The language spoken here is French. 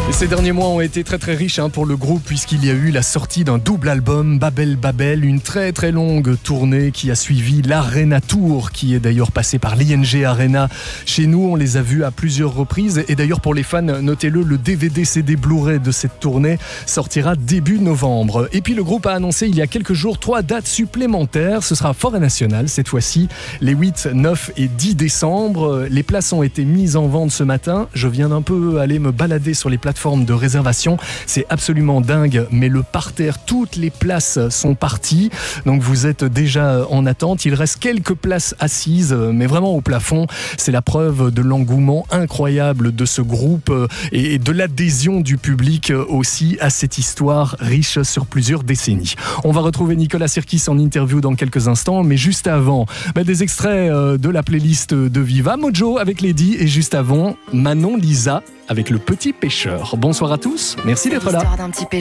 Et ces derniers mois ont été très riches pour le groupe, puisqu'il y a eu la sortie d'un double album, Babel Babel, une très longue tournée qui a suivi l'Arena Tour, qui est d'ailleurs passé par l'ING Arena. Chez nous, on les a vus à plusieurs reprises, et d'ailleurs pour les fans, notez-le, le DVD CD Blu-ray de cette tournée sortira début novembre. Et puis le groupe a annoncé il y a quelques jours 3 dates supplémentaires. Ce sera Forêt Nationale cette fois-ci, les 8, 9 et 10 décembre. Les places ont été mises en vente ce matin. Je viens d'un peu aller me balader sur les plateformes de réservation. C'est absolument dingue, mais le parterre, toutes les places sont parties. Donc vous êtes déjà en attente. Il reste quelques places assises, mais vraiment au plafond. C'est la preuve de l'engouement incroyable de ce groupe et de l'adhésion du public aussi à cette histoire riche sur plusieurs décennies. On va retrouver Nicolas Sirkis en interview dans quelques instants, mais juste avant, des extraits de la playlist de Viva, Mojo avec Lady, et juste avant, Manon Lisa avec Le Petit Pêcheur. Bonsoir à tous, merci d'être là.